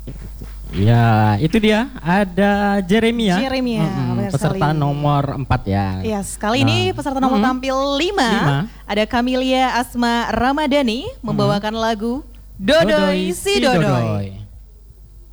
Ya, itu dia. Ada Jeremia. Jeremia, benar peserta sekali. nomor 4 ya. Yes, kali ini peserta nomor tampil 5. Ada Camelia Asma Ramadhani membawakan lagu Dodoi Si Dodoi.